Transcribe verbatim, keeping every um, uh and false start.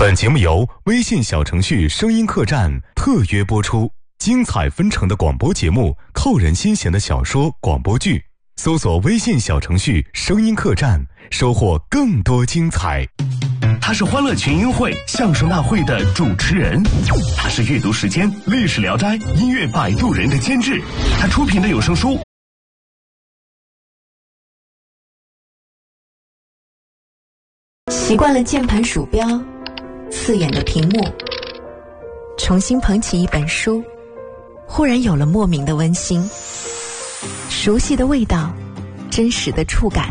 本节目由微信小程序声音客栈特约播出，精彩纷呈的广播节目，扣人心弦的小说广播剧，搜索微信小程序声音客栈，收获更多精彩。 他是欢乐群英会相声大会的主持人，他是阅读时间历史聊斋音乐摆渡人的监制，他出品的有声书习惯了键盘鼠标刺眼的屏幕，重新捧起一本书，忽然有了莫名的温馨，熟悉的味道，真实的触感。